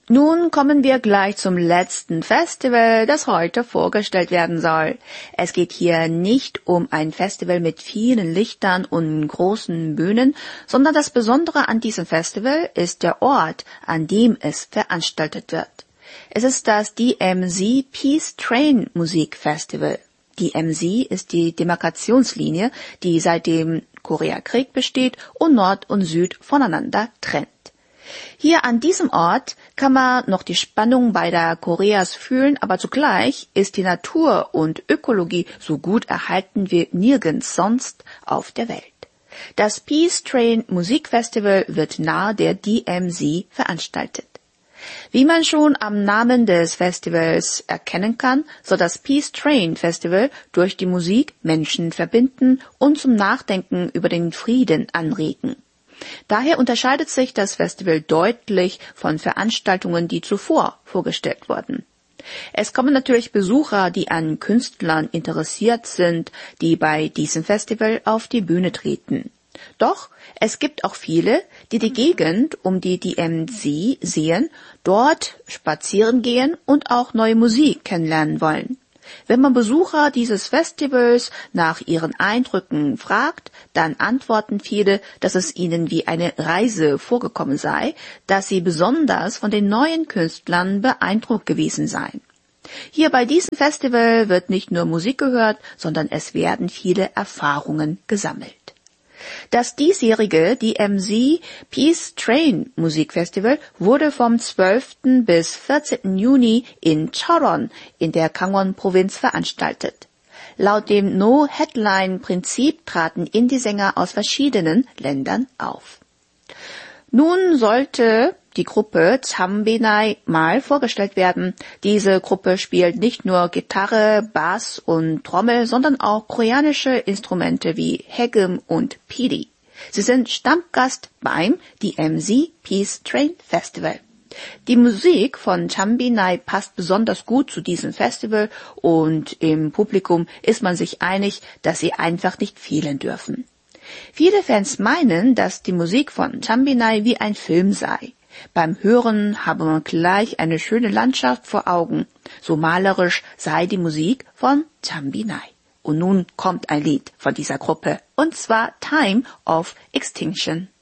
Nun kommen wir gleich zum letzten Festival, das heute vorgestellt werden soll. Es geht hier nicht um ein Festival mit vielen Lichtern und großen Bühnen, sondern das Besondere an diesem Festival ist der Ort, an dem es veranstaltet wird. Es ist das DMZ Peace Train Musikfestival. DMZ ist die Demarkationslinie, die seit dem Koreakrieg besteht und Nord und Süd voneinander trennt. Hier an diesem Ort kann man noch die Spannung beider Koreas fühlen, aber zugleich ist die Natur und Ökologie so gut erhalten wie nirgends sonst auf der Welt. Das Peace Train Musikfestival wird nahe der DMZ veranstaltet. Wie man schon am Namen des Festivals erkennen kann, soll das Peace Train Festival durch die Musik Menschen verbinden und zum Nachdenken über den Frieden anregen. Daher unterscheidet sich das Festival deutlich von Veranstaltungen, die zuvor vorgestellt wurden. Es kommen natürlich Besucher, die an Künstlern interessiert sind, die bei diesem Festival auf die Bühne treten. Doch es gibt auch viele, die die Gegend um die DMZ sehen, dort spazieren gehen und auch neue Musik kennenlernen wollen. Wenn man Besucher dieses Festivals nach ihren Eindrücken fragt, dann antworten viele, dass es ihnen wie eine Reise vorgekommen sei, dass sie besonders von den neuen Künstlern beeindruckt gewesen seien. Hier bei diesem Festival wird nicht nur Musik gehört, sondern es werden viele Erfahrungen gesammelt. Das diesjährige DMZ Peace Train Musikfestival wurde vom 12. bis 14. Juni in Cheoron in der Gangwon-Provinz veranstaltet. Laut dem No-Headline-Prinzip traten Indie-Sänger aus verschiedenen Ländern auf. Nun sollte die Gruppe Chanbinai mal vorgestellt werden. Diese Gruppe spielt nicht nur Gitarre, Bass und Trommel, sondern auch koreanische Instrumente wie Haegum und Piri. Sie sind Stammgast beim DMZ Peace Train Festival. Die Musik von Chanbinai passt besonders gut zu diesem Festival und im Publikum ist man sich einig, dass sie einfach nicht fehlen dürfen. Viele Fans meinen, dass die Musik von Chanbinai wie ein Film sei. Beim Hören habe man gleich eine schöne Landschaft vor Augen. So malerisch sei die Musik von Chanbinai. Und nun kommt ein Lied von dieser Gruppe, und zwar Time of Extinction.